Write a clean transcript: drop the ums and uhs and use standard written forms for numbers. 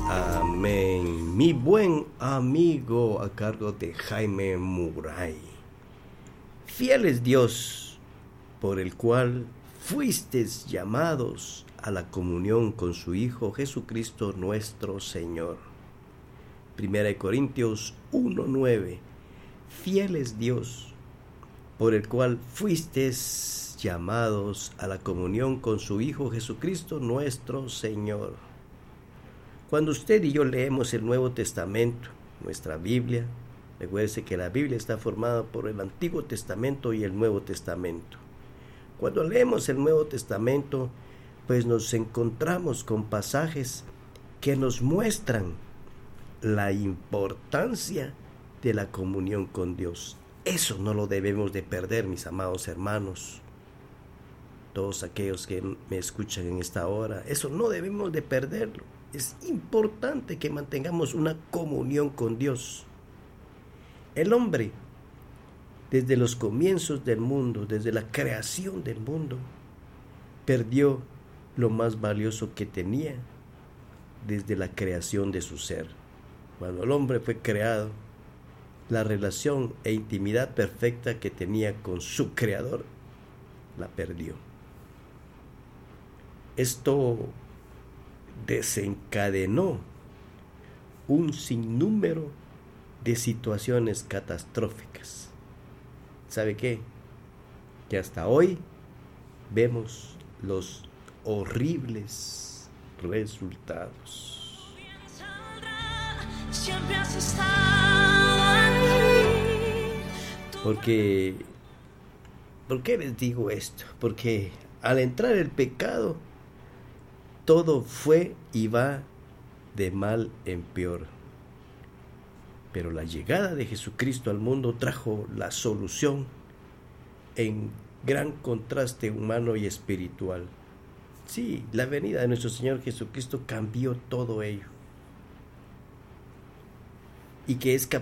Amén. Mi buen amigo, a cargo de Jaime Muray. Fiel es Dios, por el cual fuisteis llamados a la comunión con su Hijo Jesucristo nuestro Señor. 1 Corintios 1:9. Fiel es Dios, por el cual fuisteis llamados a la comunión con su Hijo Jesucristo nuestro Señor. Cuando usted y yo leemos el Nuevo Testamento, nuestra Biblia, recuerde que la Biblia está formada por el Antiguo Testamento y el Nuevo Testamento. Cuando leemos el Nuevo Testamento, pues nos encontramos con pasajes que nos muestran la importancia de la comunión con Dios. Eso no lo debemos de perder, mis amados hermanos. Todos aquellos que me escuchan en esta hora, eso no debemos de perderlo. Es importante que mantengamos una comunión con Dios. El hombre, desde los comienzos del mundo, desde la creación del mundo, perdió lo más valioso que tenía desde la creación de su ser. Cuando el hombre fue creado, la relación e intimidad perfecta que tenía con su creador, la perdió. Esto desencadenó un sinnúmero de situaciones catastróficas. ¿Sabe qué? Que hasta hoy vemos los horribles resultados. ¿Por qué les digo esto? Porque al entrar el pecado, todo fue y va de mal en peor. Pero la llegada de Jesucristo al mundo trajo la solución en gran contraste humano y espiritual. Sí, la venida de nuestro Señor Jesucristo cambió todo ello. Y que es capaz